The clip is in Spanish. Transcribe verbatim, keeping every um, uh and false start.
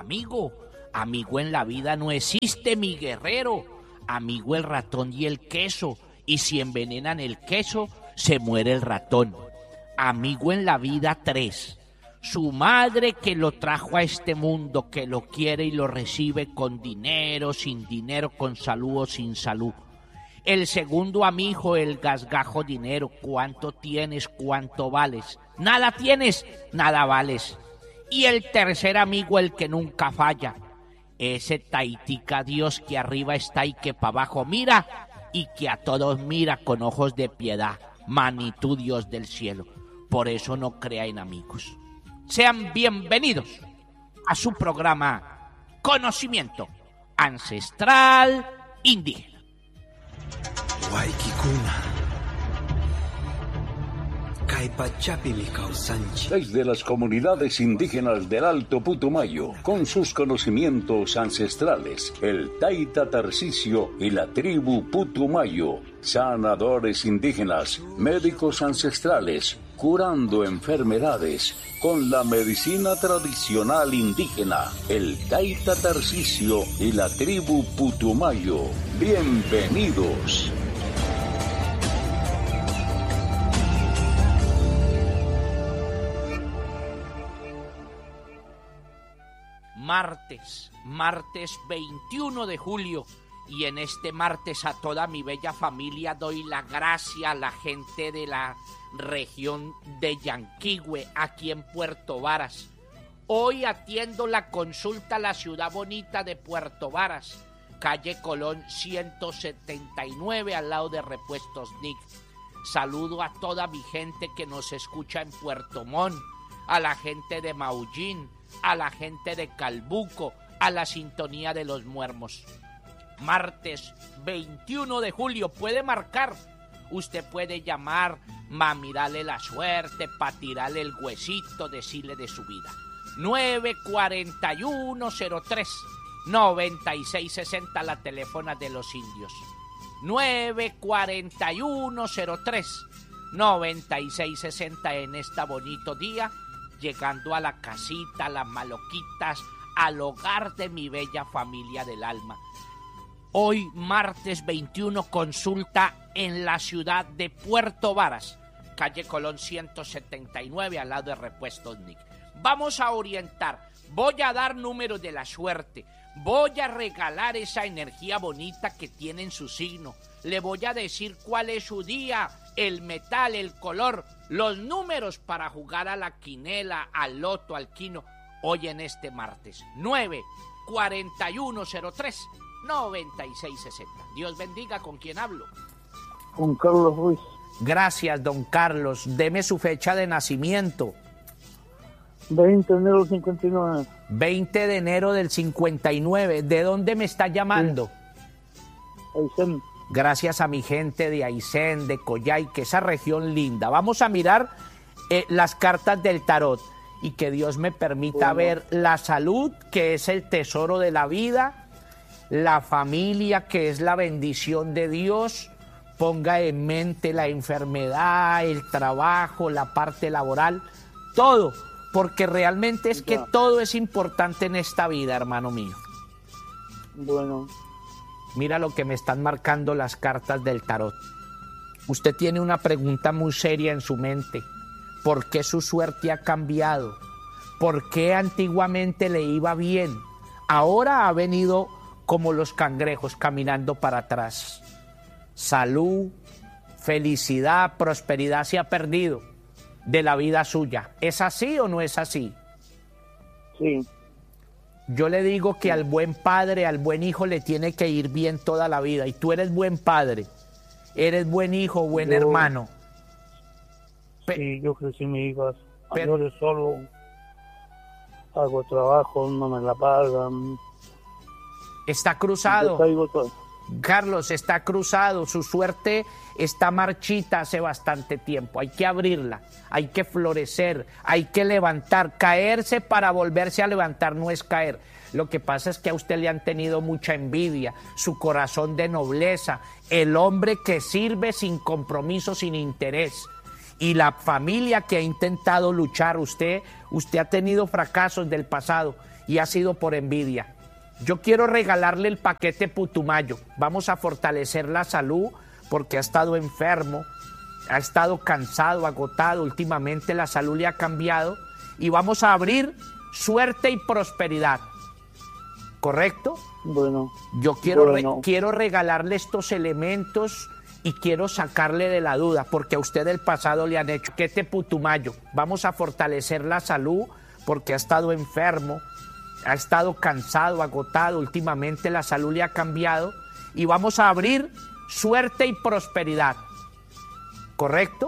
amigo. Amigo en la vida no existe, mi guerrero. Amigo el ratón y el queso. Y si envenenan el queso, se muere el ratón. Amigo en la vida tres. Su madre que lo trajo a este mundo, que lo quiere y lo recibe con dinero, sin dinero, con salud o sin salud. El segundo amigo, el gasgajo dinero. ¿Cuánto tienes? ¿Cuánto vales? Nada tienes, nada vales. Y el tercer amigo, el que nunca falla. Ese taitica Dios que arriba está y que para abajo mira y que a todos mira con ojos de piedad. Magnitud Dios del cielo. Por eso no crean amigos. Sean bienvenidos a su programa Conocimiento Ancestral Indígena. Desde las comunidades indígenas del Alto Putumayo, con sus conocimientos ancestrales, el Taita Tarcisio y la tribu Putumayo, sanadores indígenas, médicos ancestrales, curando enfermedades con la medicina tradicional indígena, el Taita Tarcisio y la tribu Putumayo. Bienvenidos. Martes, martes veintiuno de julio, y en este martes a toda mi bella familia doy la gracia a la gente de la región de Yanquihue, aquí en Puerto Varas. Hoy atiendo la consulta a la ciudad bonita de Puerto Varas, calle Colón ciento setenta y nueve, al lado de Repuestos N I C. Saludo a toda mi gente que nos escucha en Puerto Montt, a la gente de Maullín, a la gente de Calbuco, a la sintonía de los Muermos. Martes veintiuno de julio, puede marcar, usted puede llamar, ma mirarle la suerte, pa tirarle el huesito, decirle de su vida. nueve cuatro uno cero tres noventa y seis sesenta, la teléfona de los indios. nueve cuatro uno cero tres noventa y seis sesenta en este bonito día, llegando a la casita, a las maloquitas, al hogar de mi bella familia del alma. Hoy, martes veintiuno, consulta en la ciudad de Puerto Varas, calle Colón ciento setenta y nueve, al lado de Repuestos N I C. Vamos a orientar, voy a dar números de la suerte, voy a regalar esa energía bonita que tiene en su signo, le voy a decir cuál es su día, el metal, el color, los números para jugar a la quinela, al loto, al quino, hoy en este martes. nueve cuatro uno cero tres noventa y seis sesenta. Dios bendiga. ¿Con quién hablo? Con Carlos Ruiz. Gracias, don Carlos. Deme su fecha de nacimiento. veinte de enero del cincuenta y nueve. veinte de enero del cincuenta y nueve. ¿De dónde me está llamando? Sí. Aysén. Gracias a mi gente de Aysén, de Coyhaique, esa región linda. Vamos a mirar eh, las cartas del tarot y que Dios me permita bueno. ver la salud, que es el tesoro de la vida, la familia, que es la bendición de Dios. Ponga en mente la enfermedad, el trabajo, la parte laboral, todo, porque realmente es ya. que todo es importante en esta vida, hermano mío. Bueno. Mira lo que me están marcando las cartas del tarot. Usted tiene una pregunta muy seria en su mente. ¿Por qué su suerte ha cambiado? ¿Por qué antiguamente le iba bien? Ahora ha venido como los cangrejos caminando para atrás. Salud, felicidad, prosperidad se ha perdido de la vida suya. ¿Es así o no es así? Sí. Yo le digo que al buen padre, al buen hijo le tiene que ir bien toda la vida. Y tú eres buen padre, eres buen hijo, buen yo, hermano. Pe sí, yo crecí mi hija. Yo le solo hago trabajo, no me la pagan. Está cruzado. Carlos, está cruzado. Su suerte está marchita hace bastante tiempo. Hay que abrirla, hay que florecer, hay que levantar. Caerse para volverse a levantar no es caer. Lo que pasa es que a usted le han tenido mucha envidia, su corazón de nobleza, el hombre que sirve sin compromiso, sin interés. y la familia que ha intentado luchar. Usted, usted ha tenido fracasos del pasado y ha sido por envidia. Yo quiero regalarle el paquete Putumayo. Vamos a fortalecer la salud porque ha estado enfermo, ha estado cansado, agotado. Últimamente la salud le ha cambiado y vamos a abrir suerte y prosperidad. ¿Correcto? Bueno. Yo quiero, bueno. Re, quiero regalarle estos elementos y quiero sacarle de la duda porque a usted del pasado le han hecho paquete Putumayo. Vamos a fortalecer la salud porque ha estado enfermo, ha estado cansado, agotado. Últimamente la salud le ha cambiado y vamos a abrir suerte y prosperidad. ¿Correcto?